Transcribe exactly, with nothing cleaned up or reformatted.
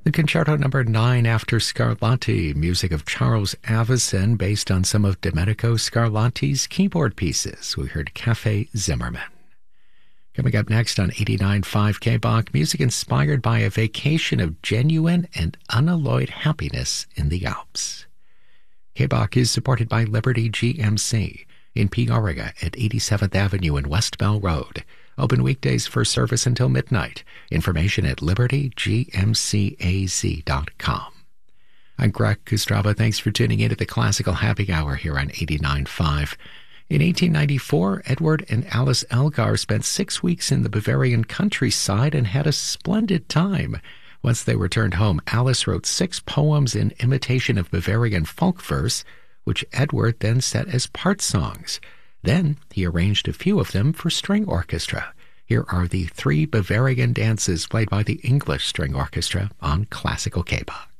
The Concerto Number nine after Scarlatti, music of Charles Avison based on some of Domenico Scarlatti's keyboard pieces. We heard Cafe Zimmerman. Coming up next on eighty-nine point five K B O C, music inspired by a vacation of genuine and unalloyed happiness in the Alps. K B O C is supported by Liberty G M C in Peoria at eighty-seventh Avenue and West Bell Road. Open weekdays for service until midnight. Information at liberty g m c a z dot com. I'm Greg Kostrava. Thanks for tuning in to the Classical Happy Hour here on eighty-nine point five. In eighteen ninety-four, Edward and Alice Elgar spent six weeks in the Bavarian countryside and had a splendid time. Once they returned home, Alice wrote six poems in imitation of Bavarian folk verse, which Edward then set as part songs. Then he arranged a few of them for string orchestra. Here are the three Bavarian dances played by the English String Orchestra on Classical K B O C.